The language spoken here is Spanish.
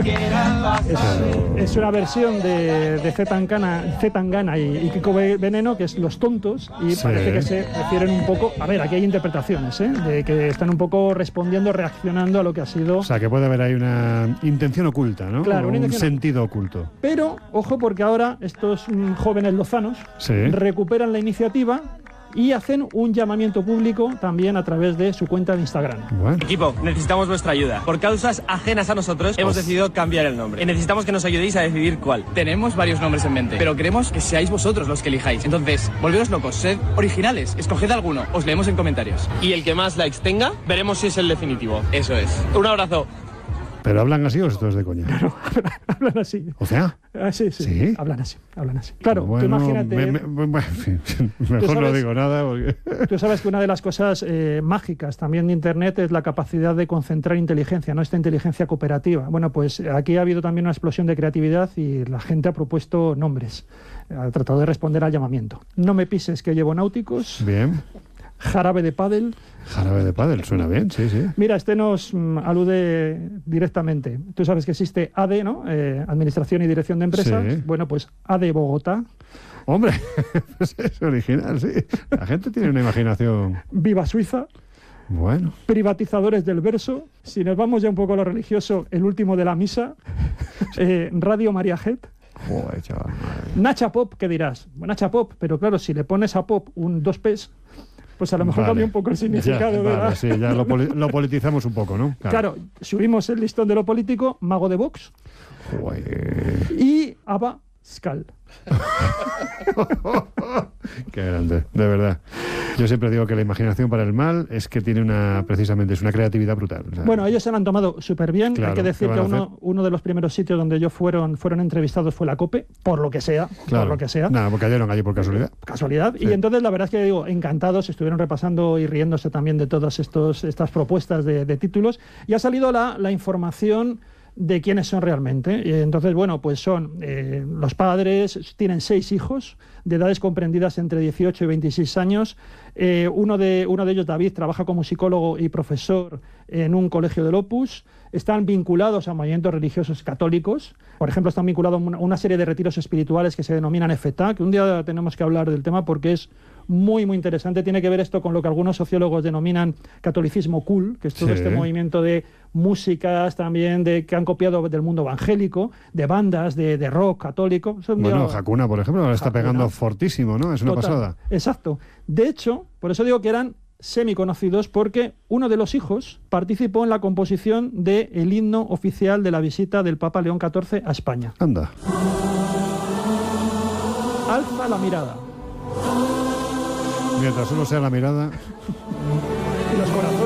Es una versión de Zetangana y Kiko Veneno, que es Los Tontos, y parece que se refieren un poco... A ver, aquí hay interpretaciones, de que están un poco respondiendo, reaccionando a lo que ha sido... O sea, que puede haber ahí una intención oculta, ¿no? Claro, un sentido oculto. Pero, ojo, porque ahora estos jóvenes lozanos recuperan la iniciativa y hacen un llamamiento público también a través de su cuenta de Instagram. Bueno. Equipo, necesitamos vuestra ayuda. Por causas ajenas a nosotros, hemos decidido cambiar el nombre. Y necesitamos que nos ayudéis a decidir cuál. Tenemos varios nombres en mente, pero queremos que seáis vosotros los que elijáis. Entonces, volveros locos, sed originales, escoged alguno, os leemos en comentarios. Y el que más likes tenga, veremos si es el definitivo. Eso es. Un abrazo. ¿Pero hablan así o esto es de coña? No, hablan así. ¿O sea? Sí. Hablan así. Claro, tú imagínate... Mejor no digo nada. Porque... Tú sabes que una de las cosas mágicas también de Internet es la capacidad de concentrar inteligencia, ¿no? Esta inteligencia cooperativa. Bueno, pues aquí ha habido también una explosión de creatividad y la gente ha propuesto nombres. Ha tratado de responder al llamamiento. No me pises que llevo náuticos. Bien. Jarabe de pádel. Jarabe de pádel, suena bien, sí. Mira, este nos alude directamente. Tú sabes que existe AD, ¿no? Administración y Dirección de Empresas. Sí. Bueno, pues AD Bogotá. Hombre, pues es original, sí. La gente tiene una imaginación. Viva Suiza. Bueno. Privatizadores del verso. Si nos vamos ya un poco a lo religioso, el último de la misa. Radio María Het. Joder, chaval. Nacha Pop, ¿qué dirás? Nacha Pop, pero claro, si le pones a Pop un 2 P's, pues a lo mejor cambia un poco el significado, ¿verdad? Vale, sí, ya lo politizamos un poco, ¿no? Claro, subimos el listón de lo político, Mago de Vox. Joder. Y Abba Skal. Qué grande, de verdad. Yo siempre digo que la imaginación para el mal es que tiene precisamente es una creatividad brutal. O sea, bueno, ellos se lo han tomado súper bien. Claro, hay que decir que uno de los primeros sitios donde ellos fueron entrevistados fue la COPE, por lo que sea. Claro. Por lo que sea. Nada, porque cayeron allí por casualidad. Sí. Y entonces la verdad es que digo, encantados, estuvieron repasando y riéndose también de todas estas propuestas de títulos. Y ha salido la información de quiénes son realmente. Y entonces, bueno, pues son los padres, tienen 6 hijos de edades comprendidas entre 18 y 26 años. Uno de ellos, David, trabaja como psicólogo y profesor en un colegio del Opus. Están vinculados a movimientos religiosos católicos. Por ejemplo, están vinculados a una serie de retiros espirituales que se denominan EFETA, que un día tenemos que hablar del tema porque es muy, muy interesante. Tiene que ver esto con lo que algunos sociólogos denominan catolicismo cool, que es todo este movimiento de músicas también que han copiado del mundo evangélico, de bandas de rock católico. Bueno, Hakuna, por ejemplo, ahora está pegando fortísimo, ¿no? Es una pasada. Exacto. De hecho, por eso digo que eran semiconocidos, porque uno de los hijos participó en la composición del himno oficial de la visita del Papa León XIV a España. Anda. Alza la mirada. Mientras uno sea la mirada. Y los corazones.